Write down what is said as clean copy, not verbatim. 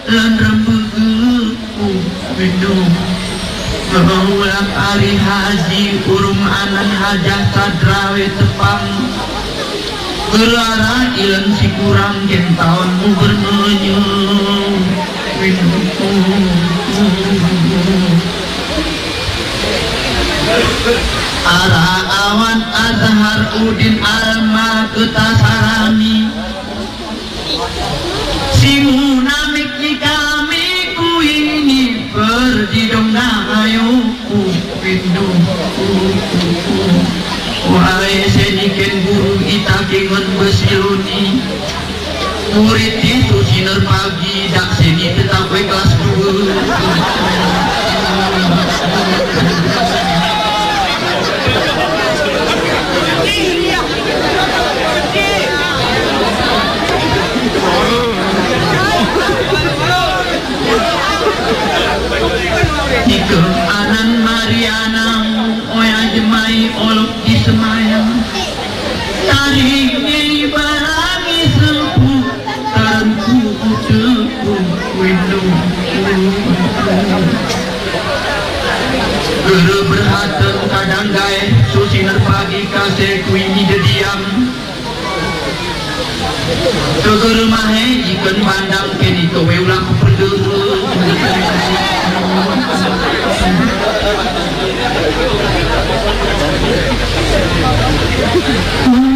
lan rembeuh minum ulang hari haji urung anan hajah sadrawe tepang gelara ilang si kurang gen tahunmu bermenyu minum ara awan azhar udin alma ketasarani simunamik di kami ku ini pergi dong ayo ku pindu wahai seniken guru itakengan besiluni murid itu sinar pagi dak seni tetap kelas 2 Ike anan Mariana oya jemai olok di semayang tarik barangi sepu taranku tepu windu gere berhaten kadang gae susinar pagi kasih kuini dediam keger mahe ikan pandang kini kowe ulang perduru